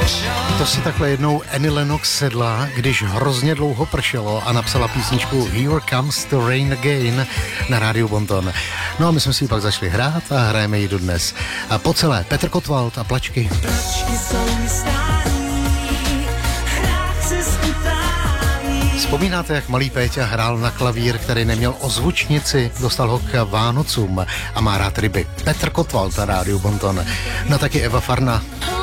To si takhle jednou Annie Lennox sedla, když hrozně dlouho pršelo a napsala písničku Here Comes the Rain Again na rádiu Bonton. No a my jsme si ji pak začali hrát a hrajeme ji dodnes. A po celé Petr Kotwald a Plačky. Vzpomínáte, jak malý Péťa hrál na klavír, který neměl ozvučnici, dostal ho k Vánocům a má rád ryby. Petr Kotwald na rádiu Bonton. No taky Eva Farna.